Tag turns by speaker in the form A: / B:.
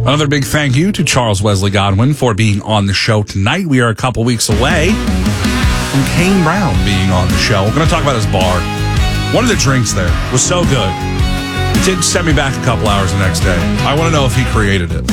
A: Another big thank you to Charles Wesley Godwin for being on the show tonight. We are a couple weeks away from Kane Brown being on the show. We're going to talk about his bar. One of the drinks there was so good. It did send me back a couple hours the next day. I want to know if he created it.